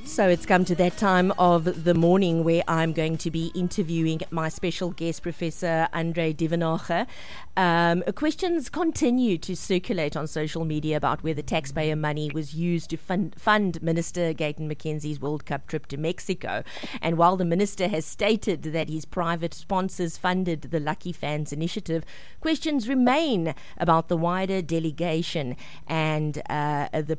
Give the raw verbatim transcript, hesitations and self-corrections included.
So it's come to that time of the morning where I'm going to be interviewing my special guest, Professor Andre Duvenhage. Um, questions continue to circulate on social media about whether taxpayer money was used to fund, fund Minister Gayton McKenzie's World Cup trip to Mexico. And while the minister has stated that his private sponsors funded the Lucky Fans initiative, questions remain about the wider delegation and uh, the